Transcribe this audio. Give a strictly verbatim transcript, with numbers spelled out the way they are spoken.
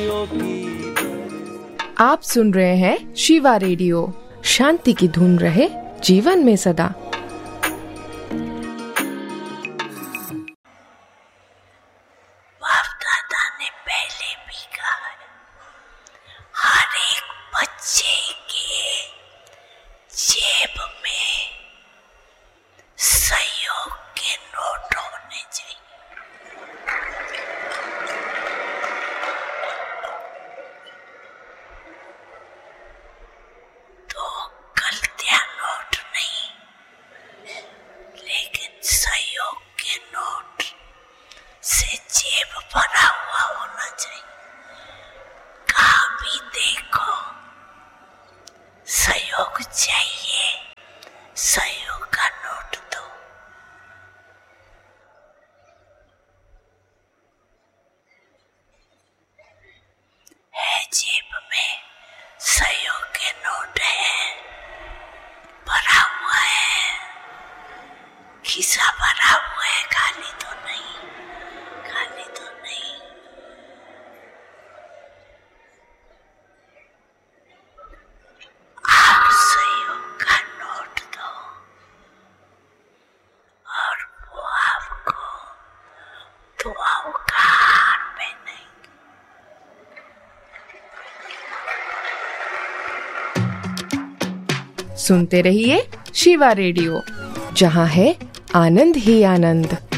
आप सुन रहे हैं शिवा रेडियो। शांति की धुन रहे जीवन में सदा। बाप दादा ने पहले भी कहा है, हर एक बच्चे के जेब में सहयोग के नोट होने चाहिए। तो गलतियां नोट नहीं, लेकिन सहयोग के नोट से जेब भरा हुआ होना चाहिए। कहाँ भी देखो सहयोग चाहिए, सहयोग का नोट दो। है जेब में सहयोग के नोट है, भरा हुआ है, खिस्सा भरा हुआ है, खाली तो नहीं, खाली तो नहीं। आप सहयोग का नोट दो और वो आपको दुआओं का हार पहनाएंगे। सुनते रहिए शिवा रेडियो, जहाँ है आनंद ही आनंद।